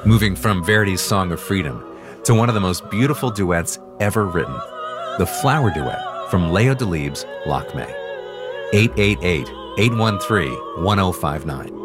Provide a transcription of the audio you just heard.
moving from Verdi's Song of Freedom to one of the most beautiful duets ever written, the Flower Duet from Leo Delibes' Lakmé. 888-813-1059.